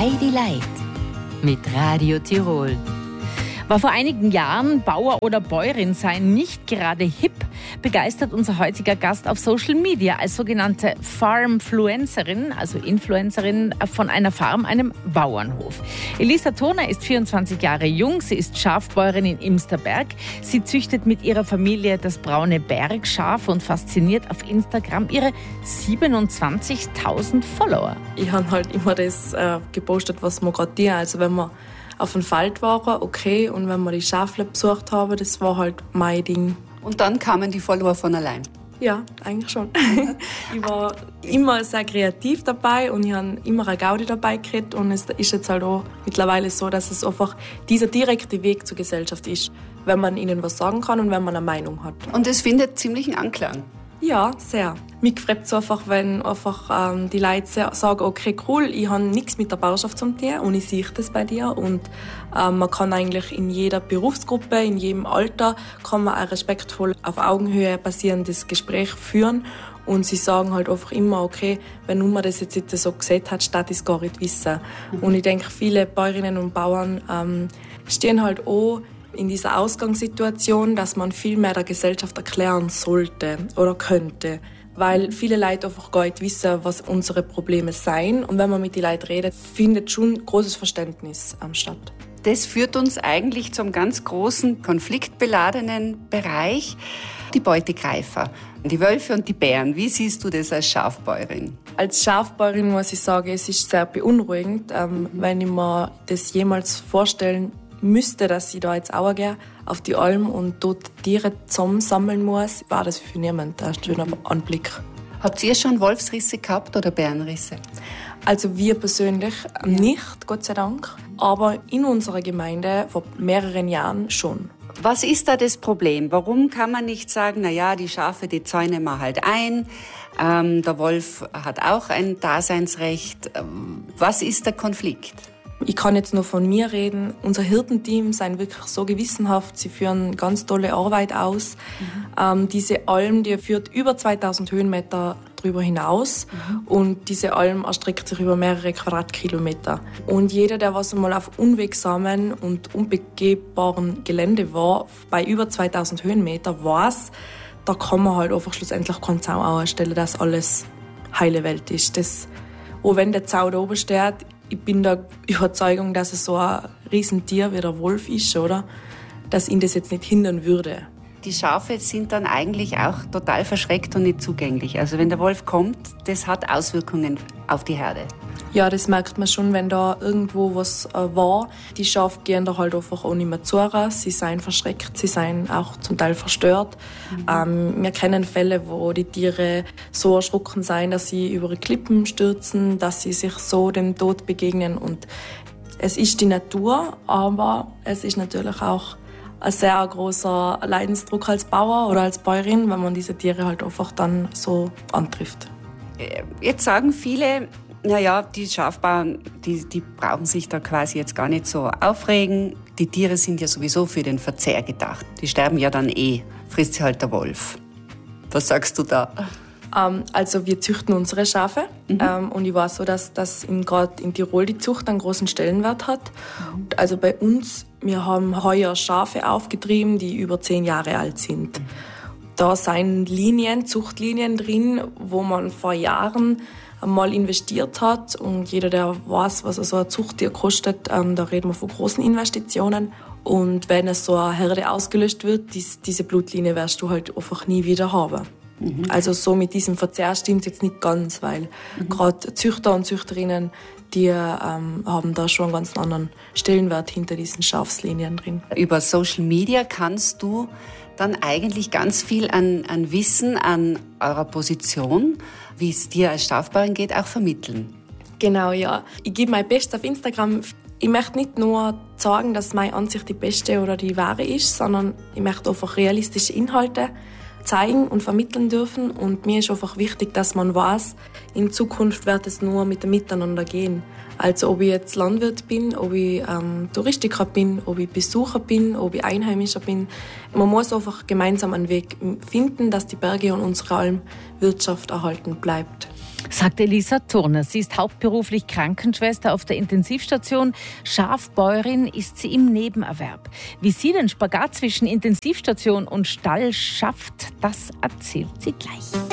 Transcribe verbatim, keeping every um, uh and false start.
Heidi Leit mit Radio Tirol. War vor einigen Jahren Bauer oder Bäuerin sein nicht gerade hip, begeistert unser heutiger Gast auf Social Media als sogenannte Farmfluencerin, also Influencerin von einer Farm, einem Bauernhof. Elisa Turner ist vierundzwanzig Jahre jung, sie ist Schafbäuerin in Imsterberg. Sie züchtet mit ihrer Familie das braune Bergschaf und fasziniert auf Instagram ihre siebenundzwanzigtausend Follower. Ich habe halt immer das äh, gepostet, was wir gerade tun. Also wenn wir auf dem Feld waren, okay, und wenn wir die Schafle besucht haben, das war halt mein Ding. Und dann kamen die Follower von allein? Ja, eigentlich schon. Ich war immer sehr kreativ dabei und ich habe immer eine Gaudi dabei gekriegt. Und es ist jetzt halt auch mittlerweile so, dass es einfach dieser direkte Weg zur Gesellschaft ist, wenn man ihnen was sagen kann und wenn man eine Meinung hat. Und es findet ziemlichen Anklang? Ja, sehr. Mich freut es einfach, wenn einfach, ähm, die Leute sagen, okay, cool, ich habe nichts mit der Bauerschaft zu tun und ich sehe das bei dir. Und ähm, man kann eigentlich in jeder Berufsgruppe, in jedem Alter, kann man ein respektvoll auf Augenhöhe basierendes Gespräch führen. Und sie sagen halt einfach immer, okay, wenn nur man das jetzt so gesehen hat, statt es gar nicht wissen. Mhm. Und ich denke, viele Bäuerinnen und Bauern ähm, stehen halt auch in dieser Ausgangssituation, dass man viel mehr der Gesellschaft erklären sollte oder könnte. Weil viele Leute einfach gar nicht wissen, was unsere Probleme seien. Und wenn man mit den Leuten redet, findet schon großes Verständnis am statt. Das führt uns eigentlich zum ganz großen, konfliktbeladenen Bereich. Die Beutegreifer, die Wölfe und die Bären. Wie siehst du das als Schafbäuerin? Als Schafbäuerin muss ich sagen, es ist sehr beunruhigend, ähm, wenn ich mir das jemals vorstellen müsste, dass ich da jetzt auch gehe auf die Alm und dort Tiere zusammensammeln muss, war das für niemanden ein schöner Anblick. Habt ihr schon Wolfsrisse gehabt oder Bärenrisse? Also wir persönlich nicht, Gott sei Dank, aber in unserer Gemeinde vor mehreren Jahren schon. Was ist da das Problem? Warum kann man nicht sagen, na ja, die Schafe, die zäunen wir halt ein, ähm, der Wolf hat auch ein Daseinsrecht. Was ist der Konflikt? Ich kann jetzt nur von mir reden. Unser Hirtenteam sind wirklich so gewissenhaft. Sie führen ganz tolle Arbeit aus. Mhm. Ähm, diese Alm, die führt über zweitausend Höhenmeter drüber hinaus. Mhm. Und diese Alm erstreckt sich über mehrere Quadratkilometer. Und jeder, der was einmal auf unwegsamen und unbegehbaren Gelände war, bei über zweitausend Höhenmeter, weiß, da kann man halt einfach schlussendlich keinen Zaun aufstellen, dass alles heile Welt ist. Das, auch wenn der Zaun da oben steht, ich bin der Überzeugung, dass es so ein Riesentier wie der Wolf ist, oder? Dass ihn das jetzt nicht hindern würde. Die Schafe sind dann eigentlich auch total verschreckt und nicht zugänglich. Also wenn der Wolf kommt, das hat Auswirkungen auf die Herde. Ja, das merkt man schon, wenn da irgendwo was äh, war. Die Schafe gehen da halt einfach auch nicht mehr zu raus. Sie sind verschreckt, sie sind auch zum Teil verstört. Mhm. Ähm, wir kennen Fälle, wo die Tiere so erschrocken sind, dass sie über die Klippen stürzen, dass sie sich so dem Tod begegnen. Und es ist die Natur, aber es ist natürlich auch ein sehr großer Leidensdruck als Bauer oder als Bäuerin, wenn man diese Tiere halt einfach dann so antrifft. Jetzt sagen viele, naja, die Schafbauern, die, die brauchen sich da quasi jetzt gar nicht so aufregen. Die Tiere sind ja sowieso für den Verzehr gedacht. Die sterben ja dann eh, frisst sie halt der Wolf. Was sagst du da? Ähm, also wir züchten unsere Schafe. Mhm. Ähm, und ich weiß so, dass, dass gerade in Tirol die Zucht einen großen Stellenwert hat. Mhm. Also bei uns, wir haben heuer Schafe aufgetrieben, die über zehn Jahre alt sind. Mhm. Da sind Linien, Zuchtlinien drin, wo man vor Jahren mal investiert hat. Und jeder, der weiß, was so ein Zuchttier kostet, ähm, da reden wir von großen Investitionen. Und wenn es so eine Herde ausgelöscht wird, dies, diese Blutlinie wirst du halt einfach nie wieder haben. Mhm. Also so mit diesem Verzehr stimmt es jetzt nicht ganz, weil mhm. gerade Züchter und Züchterinnen, die ähm, haben da schon einen ganz anderen Stellenwert hinter diesen Schafslinien drin. Über Social Media kannst du dann eigentlich ganz viel an, an Wissen, an eurer Position, wie es dir als Schafbauerin geht, auch vermitteln. Genau, ja. Ich gebe mein Bestes auf Instagram. Ich möchte nicht nur sagen, dass meine Ansicht die beste oder die wahre ist, sondern ich möchte einfach realistische Inhalte zeigen und vermitteln dürfen. Und mir ist einfach wichtig, dass man weiß, in Zukunft wird es nur mit dem Miteinander gehen. Also ob ich jetzt Landwirt bin, ob ich ähm, Touristiker bin, ob ich Besucher bin, ob ich Einheimischer bin. Man muss einfach gemeinsam einen Weg finden, dass die Berge und unsere Almwirtschaft erhalten bleibt. Sagt Elisa Turner. Sie ist hauptberuflich Krankenschwester auf der Intensivstation. Schafbäuerin ist sie im Nebenerwerb. Wie sie den Spagat zwischen Intensivstation und Stall schafft, das erzählt sie gleich.